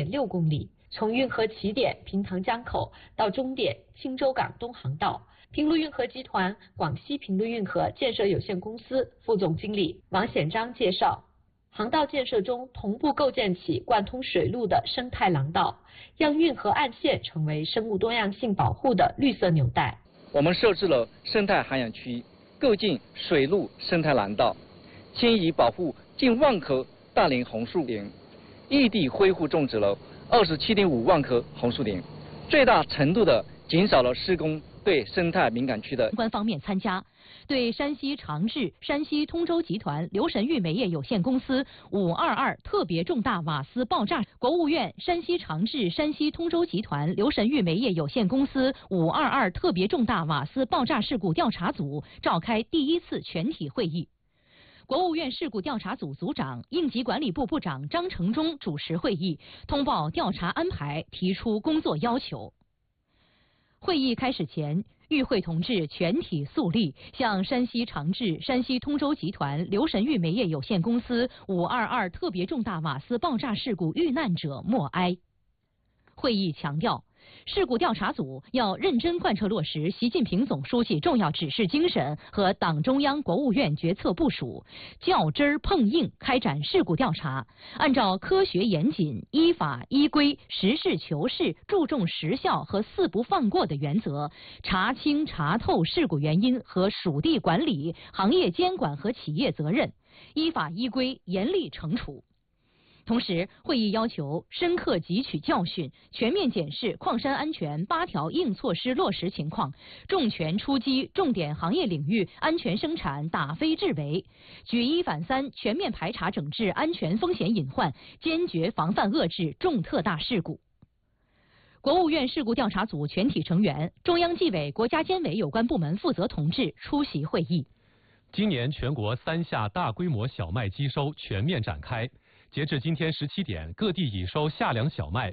2.6公里，从运河起点平塘江口到终点青州港东航道。平陆运河集团广西平陆运河建设有限公司副总经理王显章介绍，航道建设中同步构建起贯通水路的生态廊道，让运河岸线成为生物多样性保护的绿色纽带。 我们设置了生态涵养区，构建水陆生态廊道，迁移保护近万棵大龄红树林，异地恢复种植了27.5万棵红树林，最大程度的减少了施工对生态敏感区的相关方面参加，对山西长治山西通州集团刘神玉煤业有限公司522特别重大瓦斯爆炸，国务院山西长治山西通州集团刘神玉煤业有限公司522特别重大瓦斯爆炸事故调查组召开第1次全体会议。国务院事故调查组组长、应急管理部部长张成忠主持会议，通报调查安排，提出工作要求。会议开始前，与会同志全体肃立，向山西长治山西通州集团刘神玉煤业有限公司522特别重大瓦斯爆炸事故遇难者默哀。会议强调，事故调查组要认真贯彻落实习近平总书记重要指示精神和党中央、国务院决策部署，较真儿碰硬开展事故调查，按照科学严谨、依法依规、实事求是、注重实效和4不放过的原则，查清查透事故原因和属地管理、行业监管和企业责任，依法依规严厉惩处。同时，会议要求深刻汲取教训，全面检视矿山安全8条硬措施落实情况，重拳出击重点行业领域安全生产打非治为，举一反三，全面排查整治安全风险隐患，坚决防范遏制重特大事故。国务院事故调查组全体成员、中央纪委、国家监委有关部门负责同志出席会议。 今年全国3下大规模小麦机收全面展开。截至今天17点，各地已收夏粮小麦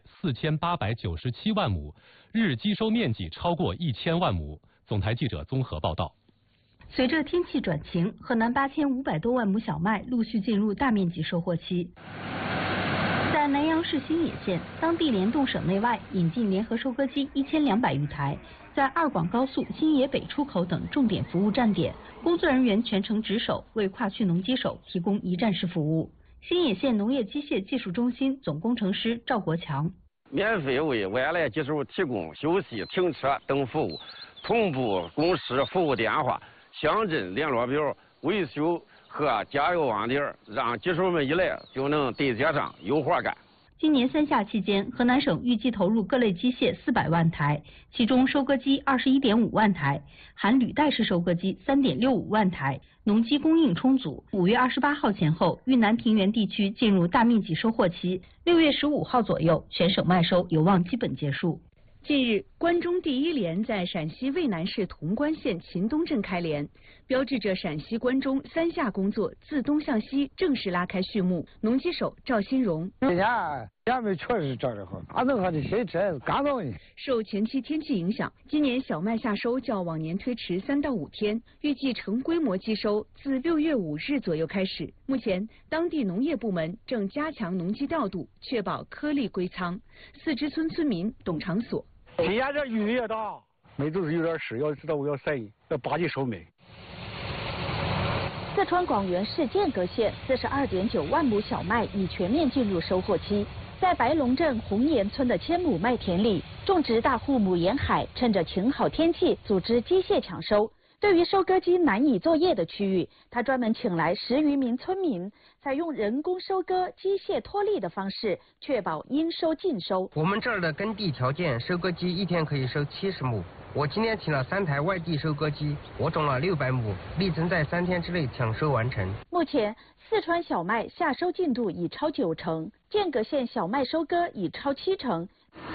4897万亩，日机收面积超过1000万亩。总台记者综合报道。 随着天气转晴，河南8500多万亩小麦陆续进入大面积收获期。在南阳市新野县，当地联动省内外引进联合收割机1200余台，在2广高速新野北出口等重点服务站点，工作人员全程值守，为跨区农机手提供一站式服务。新野县农业机械技术中心总工程师赵国强： 免费为外来机手提供休息、停车等服务，同步公示服务电话、乡镇联络表、维修和加油网点，让机手们一来就能对接上有活干。 今年3夏期间，河南省预计投入各类机械400万台，其中收割机21.5万台，含履带式收割机3.65万台，农机供应充足。5月28号前后，豫南平原地区进入大面积收获期，6月15号左右，全省麦收有望基本结束。 近日，关中第1联在陕西渭南市潼关县秦东镇开联，标志着陕西关中3夏工作自东向西正式拉开序幕。农机手赵新荣： 今年杨梅确实长得好，俺那的谁吃干燥呢？ 受前期天气影响，今年小麦夏收较往年推迟3到5天，预计成规模机收自6月5日左右开始。目前，当地农业部门正加强农机调度，确保颗粒归仓。四支村村民董长所： 今年这雨也大，梅都是有点湿，要知道我要晒，要巴结收梅。 四川广元市剑阁县42.9万亩小麦已全面进入收获期。在白龙镇红岩村的1000亩麦田里，种植大户母沿海趁着晴好天气组织机械抢收。对于收割机难以作业的区域，他专门请来10余名村民，采用人工收割、机械脱粒的方式，确保应收尽收。 我们这儿的耕地条件，收割机一天可以收70亩。我今天请了3台外地收割机，我种了600亩，力争在3天之内抢收完成。 目前，四川小麦夏收进度已超90%，剑阁县小麦收割已超70%。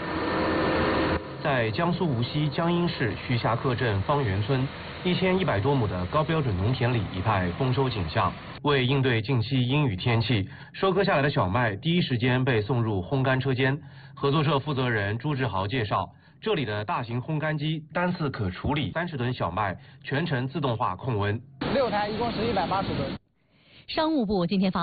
在江苏无锡江阴市徐霞客镇方圆村，1100多亩的高标准农田里一派丰收景象。为应对近期阴雨天气，收割下来的小麦第一时间被送入烘干车间。合作社负责人朱志豪介绍，这里的大型烘干机单次可处理30吨小麦，全程自动化控温。 6台一共是180吨。 商务部今天发